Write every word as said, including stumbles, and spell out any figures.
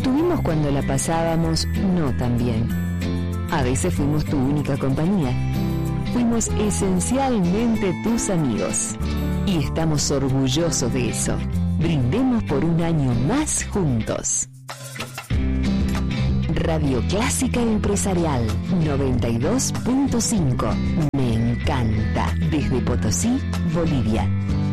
Estuvimos cuando la pasábamos no tan bien. A veces fuimos tu única compañía. Fuimos esencialmente tus amigos. Y estamos orgullosos de eso. Brindemos por un año más juntos. Radio Clásica Empresarial noventa y dos punto cinco. Me encanta. Desde Potosí, Bolivia.